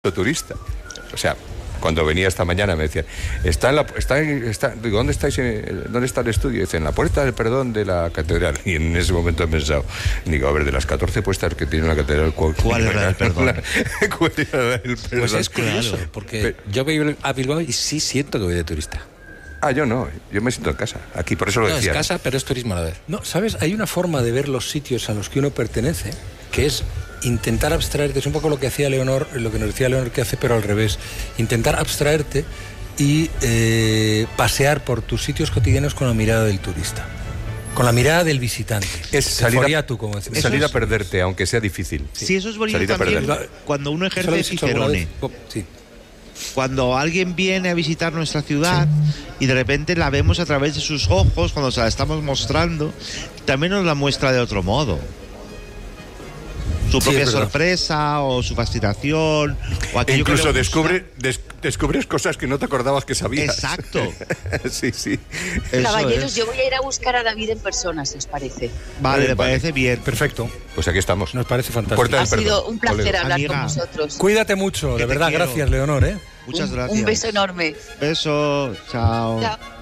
turista. O sea, cuando venía esta mañana me decían, digo, ¿dónde está el estudio? Dice, en la Puerta del Perdón de la catedral. Y en ese momento he pensado, digo, a ver, de las 14 puestas que tiene una catedral, ¿cuál es la del perdón? ¿Cuál es la del perdón? Pues es curioso, porque yo voy a Bilbao y sí siento que voy de turista. Yo no, yo me siento en casa, aquí, por eso lo decía. No, es casa, pero es turismo a la vez. No, ¿sabes? Hay una forma de ver los sitios a los que uno pertenece, que es intentar abstraerte, es un poco lo que hacía Leonor, lo que nos decía Leonor que hace, pero al revés. Intentar abstraerte y pasear por tus sitios cotidianos con la mirada del turista, con la mirada del visitante. Es salir a perderte, aunque sea difícil. Sí, eso es bonito también cuando uno ejerce Cicerone. Sí. Cuando alguien viene a visitar nuestra ciudad y de repente la vemos a través de sus ojos, cuando se la estamos mostrando, también nos la muestra de otro modo. Su propia sorpresa o su fascinación. O incluso descubres cosas que no te acordabas que sabías. Exacto. Sí. Caballeros, yo voy a ir a buscar a David en persona, si os parece. Vale, me parece bien. Perfecto. Pues aquí estamos. Nos parece fantástico. Ha sido un placer hablar con vosotros. Cuídate mucho, de verdad. Gracias, Leonor. Muchas gracias. Un beso enorme. Beso. Chao. Chao.